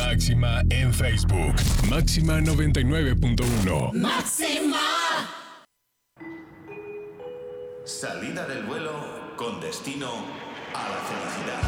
Máxima en Facebook. Máxima 99.1. ¡Máxima! Salida del vuelo con destino a la felicidad.